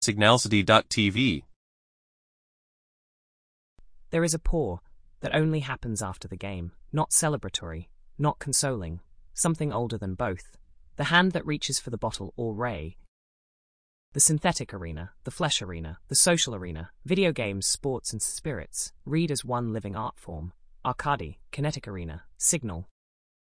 Signalcity.tv. There is a pour that only happens after the game, not celebratory, not consoling, something older than both. The hand that reaches for the bottle or ray. The synthetic arena, the flesh arena, the social arena, video games, sports and spirits, read as one living art form. Arcade, kinetic arena, signal,